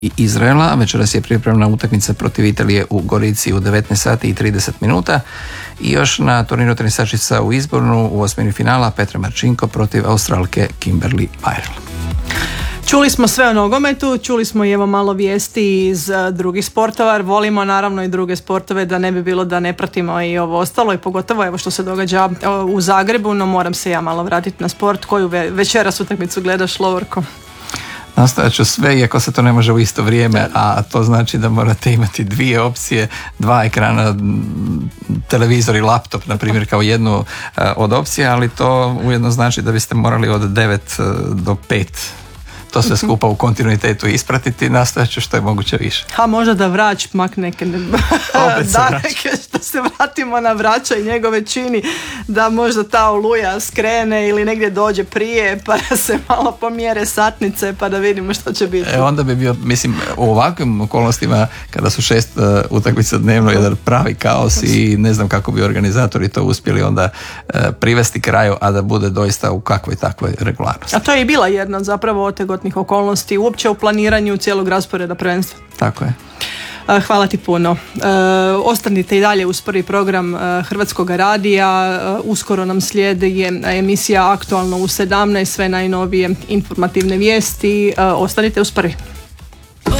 i Izraela. Večeras je pripremna utakmica protiv Italije u Gorici u 19 sati i 30 minuta. I još na turniru tenisačica u Izbornu u osmini finala Petra Marčinko protiv Australke Kimberly Byrne. Čuli smo sve o nogometu, čuli smo i evo malo vijesti iz drugih sportova, jer volimo naravno i druge sportove, da ne bi bilo da ne pratimo i ovo ostalo, i pogotovo evo što se događa u Zagrebu, no moram se ja malo vratiti na sport. Koju večeras utakmicu gledaš, Lovorko? Nastojat ću sve, iako se to ne može u isto vrijeme, a to znači da morate imati dvije opcije, dva ekrana, televizor i laptop, na primjer, kao jednu od opcija, ali to ujedno znači da biste morali od 9 do 5 to sve skupa u kontinuitetu ispratiti, nastojat ću što je moguće više. A možda da Vrać makne što se vratimo na Vraća i njegove čini, da možda ta Oluja skrene ili negdje dođe prije, pa da se malo pomjere satnice, pa da vidimo što će biti. Onda bi bio, mislim, u ovakvim okolnostima, kada su 6 utakmica dnevno, jedan pravi kaos i ne znam kako bi organizatori to uspjeli onda privesti kraju, a da bude doista u kakvoj takvoj regularnosti. A to je i bila jedna zapravo otegotnih okolnosti uopće u planiranju cijelog rasporeda prvenstva. Tako je. Hvala ti puno. Ostanite i dalje uz prvi program Hrvatskog radija. Uskoro nam slijedi emisija Aktualno u 17, sve najnovije informativne vijesti. Ostanite uz prvi.